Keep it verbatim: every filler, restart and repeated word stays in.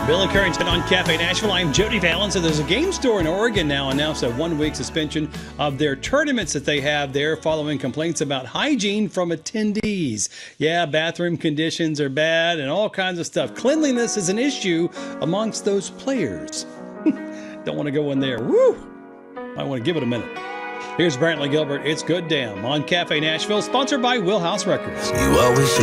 Billy Currington on Cafe Nashville. I'm Jody Valens, and there's a game store in Oregon now announced a one-week suspension of their tournaments that they have there following complaints about hygiene from attendees. Yeah, bathroom conditions are bad and all kinds of stuff. Cleanliness is an issue amongst those players. Don't want to go in there. Woo! I want to give it a minute. Here's Brantley Gilbert. It's Good Damn on Cafe Nashville, sponsored by Wheelhouse Records. You always